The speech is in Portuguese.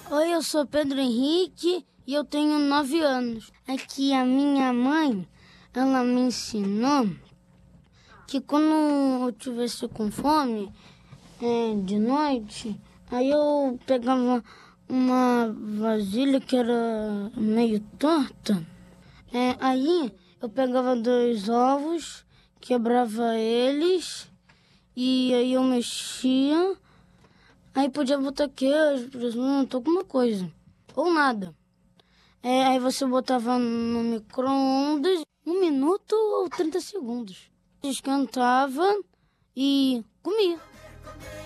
Oi, eu sou Pedro Henrique e eu tenho 9 anos. É que a minha mãe, ela me ensinou que quando eu tivesse com fome, de noite, aí eu pegava uma vasilha que era meio torta. Aí eu pegava 2 ovos, quebrava eles e aí eu mexia. Aí podia botar queijo, presunto, alguma coisa. Ou nada. Aí você botava no micro-ondas 1 minuto ou 30 segundos. Esquentava e comia.